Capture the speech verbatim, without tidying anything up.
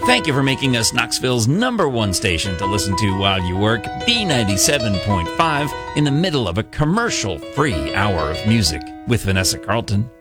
Thank you for making us Knoxville's number one station to listen to while you work, B ninety-seven point five, in the middle of a commercial-free hour of music with Vanessa Carlton.